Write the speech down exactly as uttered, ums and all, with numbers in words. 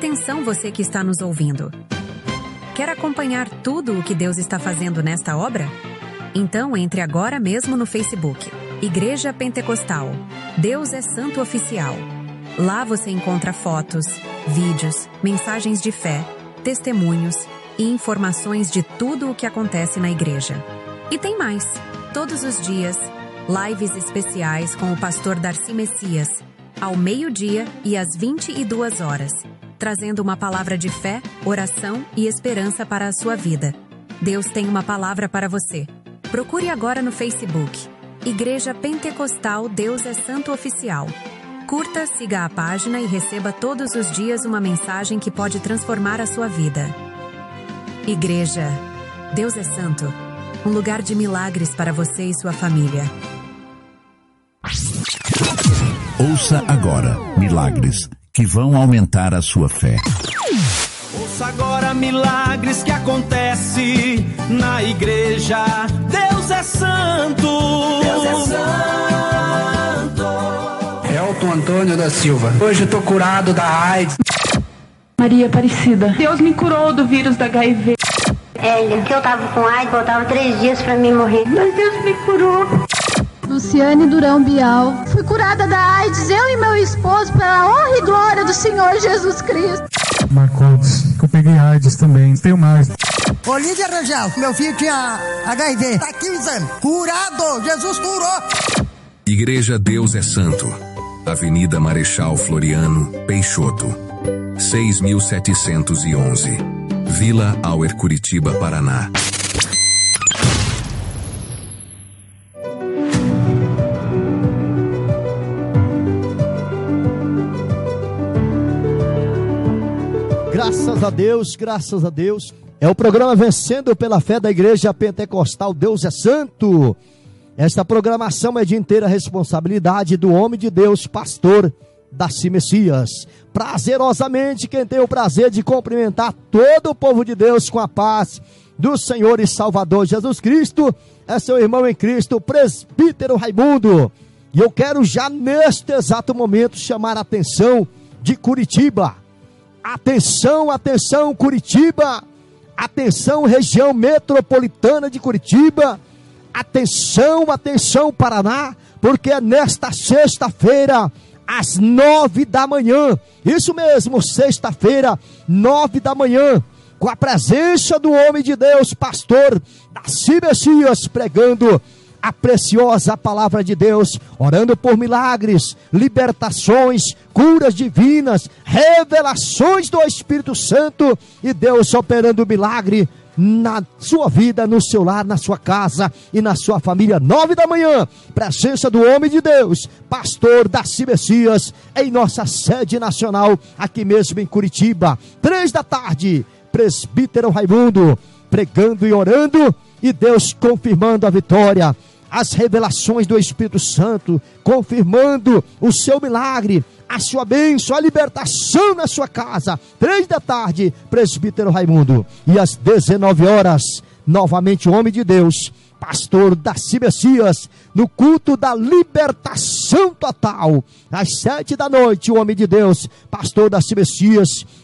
atenção, você que está nos ouvindo. Quer acompanhar tudo o que Deus está fazendo nesta obra? Então entre agora mesmo no Facebook, Igreja Pentecostal, Deus é Santo Oficial. Lá você encontra fotos, vídeos, mensagens de fé, testemunhos e informações de tudo o que acontece na igreja. E tem mais, todos os dias, lives especiais com o pastor Darcy Messias, ao meio-dia e às vinte e duas horas, trazendo uma palavra de fé, oração e esperança para a sua vida. Deus tem uma palavra para você. Procure agora no Facebook, Igreja Pentecostal Deus é Santo Oficial. Curta, siga a página e receba todos os dias uma mensagem que pode transformar a sua vida. Igreja, Deus é Santo, um lugar de milagres para você e sua família. Ouça agora milagres que vão aumentar a sua fé. Ouça agora milagres que acontecem na igreja. Deus é santo. Deus é santo. Elton Antônio da Silva. Hoje eu tô curado da AIDS. Maria Aparecida. Deus me curou do vírus da H I V. É, que eu tava com AIDS, faltava três dias pra mim morrer. Mas Deus me curou. Luciane Durão Bial. Fui curada da AIDS, eu e meu esposo, pela honra e glória do Senhor Jesus Cristo. Marcos, que eu peguei AIDS também, tenho mais. Olívia Rangel, meu filho tinha H I V. Tá aqui o exame. Curado, Jesus curou. Igreja Deus é Santo. Avenida Marechal Floriano, Peixoto. seis mil setecentos e onze. Vila Auer, Curitiba, Paraná. Graças a Deus, graças a Deus. É o programa Vencendo pela Fé da Igreja Pentecostal Deus é Santo. Esta programação é de inteira responsabilidade do homem de Deus, pastor Darcy Messias. Prazerosamente, quem tem o prazer de cumprimentar todo o povo de Deus com a paz do Senhor e Salvador Jesus Cristo, é seu irmão em Cristo, presbítero Raimundo. E eu quero já neste exato momento chamar a atenção de Curitiba. Atenção, atenção Curitiba, atenção região metropolitana de Curitiba, atenção, atenção Paraná, porque é nesta sexta-feira, às nove da manhã, isso mesmo, sexta-feira, nove da manhã, com a presença do homem de Deus, pastor Darcy Messias, pregando a preciosa palavra de Deus, orando por milagres, libertações, curas divinas, revelações do Espírito Santo e Deus operando milagre na sua vida, no seu lar, na sua casa e na sua família. Nove da manhã, presença do homem de Deus, pastor Darcy Messias, em nossa sede nacional, aqui mesmo em Curitiba. Três da tarde, presbítero Raimundo, pregando e orando e Deus confirmando a vitória. As revelações do Espírito Santo, confirmando o seu milagre, a sua bênção, a libertação na sua casa. Três da tarde, presbítero Raimundo. E às dezenove horas, novamente o homem de Deus, pastor Darcy Messias, no culto da libertação total. Às sete da noite, o homem de Deus, pastor Darcy Messias,